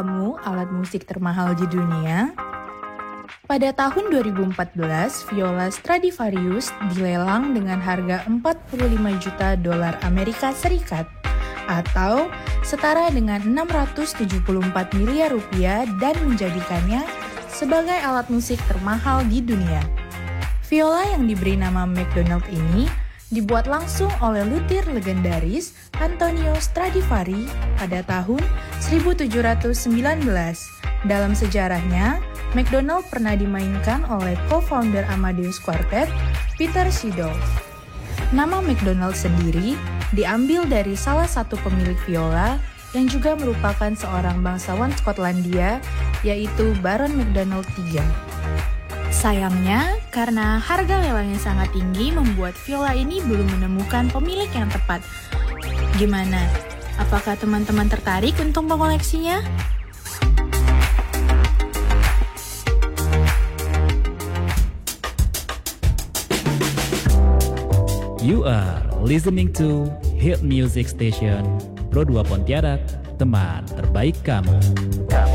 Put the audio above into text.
kamu alat musik termahal di dunia? Pada tahun 2014, viola Stradivarius dilelang dengan harga 45 juta dolar Amerika Serikat atau setara dengan 674 miliar rupiah dan menjadikannya sebagai alat musik termahal di dunia. Viola yang diberi nama McDonald ini dibuat langsung oleh luthier legendaris Antonio Stradivari pada tahun 1719. Dalam sejarahnya, McDonald pernah dimainkan oleh co-founder Amadeus Quartet, Peter Siddall. Nama McDonald sendiri diambil dari salah satu pemilik viola yang juga merupakan seorang bangsawan Skotlandia, yaitu Baron McDonald III. Sayangnya, karena harga lelangnya sangat tinggi membuat viola ini belum menemukan pemilik yang tepat. Gimana? Apakah teman-teman tertarik untuk mengoleksinya? You are listening to Hit Music Station Pro 2 Pontianak, teman terbaik kamu.